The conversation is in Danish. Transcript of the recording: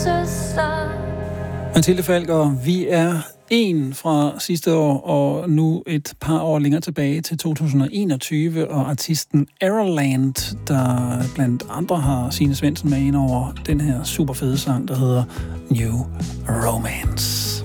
Mathilde Falk, og vi er en fra sidste år, og nu et par år længere tilbage til 2021, og artisten Aeroland, der blandt andre har Signe Svendsen med ind over den her super fede sang, der hedder New Romance.